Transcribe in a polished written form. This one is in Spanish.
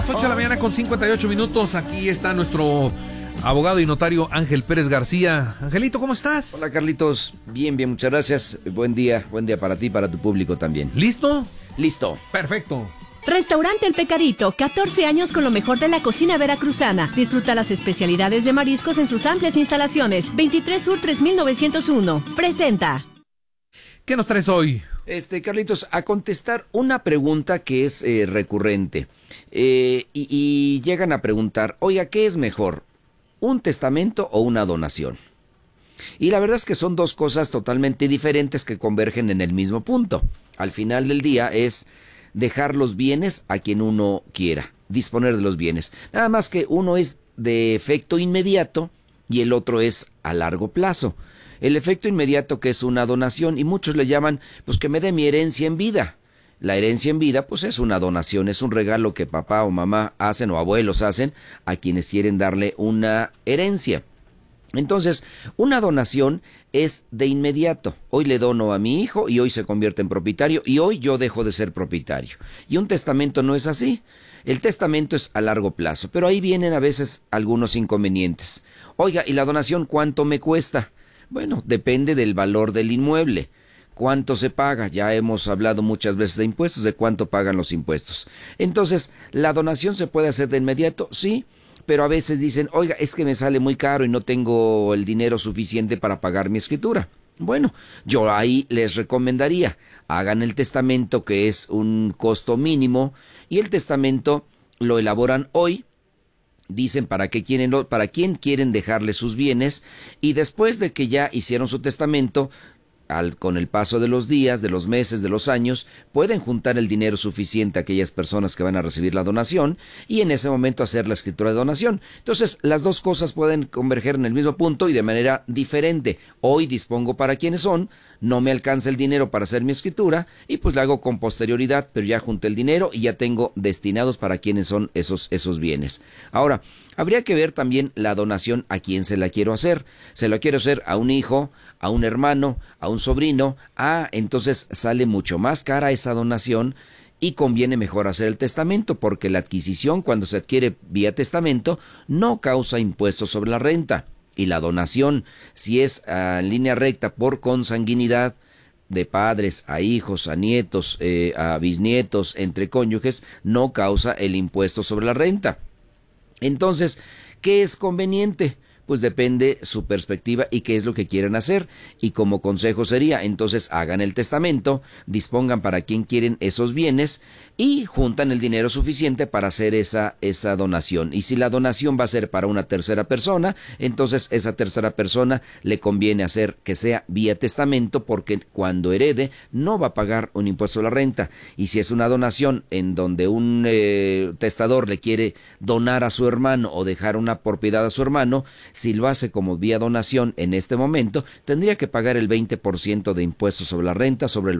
las 8 de la mañana con 58 minutos. Aquí está nuestro abogado y notario Ángel Pérez García. Angelito, ¿cómo estás? Hola, Carlitos. Bien, muchas gracias. Buen día para ti y para tu público también. ¿Listo? Listo. Perfecto. Restaurante El Pecarito, 14 años con lo mejor de la cocina veracruzana. Disfruta las especialidades de mariscos en sus amplias instalaciones. 23 Sur 3901. Presenta. ¿Qué nos traes hoy? Carlitos, a contestar una pregunta que es recurrente. Y llegan a preguntar, oiga, ¿qué es mejor? ¿Un testamento o una donación? Y la verdad es que son dos cosas totalmente diferentes que convergen en el mismo punto. Al final del día es dejar los bienes a quien uno quiera, disponer de los bienes. Nada más que uno es de efecto inmediato y el otro es a largo plazo. El efecto inmediato, que es una donación, y muchos le llaman, pues que me dé mi herencia en vida. La herencia en vida, pues es una donación, es un regalo que papá o mamá hacen o abuelos hacen a quienes quieren darle una herencia. Entonces, una donación es de inmediato. Hoy le dono a mi hijo y hoy se convierte en propietario y hoy yo dejo de ser propietario. Y un testamento no es así. El testamento es a largo plazo, pero ahí vienen a veces algunos inconvenientes. Oiga, ¿y la donación cuánto me cuesta? Bueno, depende del valor del inmueble. ¿Cuánto se paga? Ya hemos hablado muchas veces de impuestos, de cuánto pagan los impuestos. Entonces, ¿la donación se puede hacer de inmediato? Sí. Pero a veces dicen, oiga, es que me sale muy caro y no tengo el dinero suficiente para pagar mi escritura. Bueno, yo ahí les recomendaría, hagan el testamento, que es un costo mínimo, y el testamento lo elaboran hoy, dicen para quién quieren dejarle sus bienes, y después de que ya hicieron su testamento, con el paso de los días, de los meses, de los años, pueden juntar el dinero suficiente a aquellas personas que van a recibir la donación y en ese momento hacer la escritura de donación. Entonces, las dos cosas pueden converger en el mismo punto y de manera diferente. Hoy dispongo para quienes son, no me alcanza el dinero para hacer mi escritura y pues la hago con posterioridad, pero ya junté el dinero y ya tengo destinados para quienes son esos bienes. Ahora, habría que ver también la donación a quién se la quiero hacer. Se la quiero hacer a un hijo, a un hermano, a un sobrino. Entonces sale mucho más cara esa donación y conviene mejor hacer el testamento, porque la adquisición, cuando se adquiere vía testamento, no causa impuestos sobre la renta. Y la donación, si es en línea recta por consanguinidad, de padres a hijos, a nietos, a bisnietos, entre cónyuges, no causa el impuesto sobre la renta. Entonces, ¿qué es conveniente? Pues depende su perspectiva y qué es lo que quieren hacer. Y como consejo sería, entonces hagan el testamento, dispongan para quién quieren esos bienes y juntan el dinero suficiente para hacer esa donación. Y si la donación va a ser para una tercera persona, entonces esa tercera persona le conviene hacer que sea vía testamento, porque cuando herede no va a pagar un impuesto a la renta. Y si es una donación en donde un testador le quiere donar a su hermano o dejar una propiedad a su hermano, si lo hace como vía donación en este momento, tendría que pagar el 20% de impuestos sobre la renta sobre el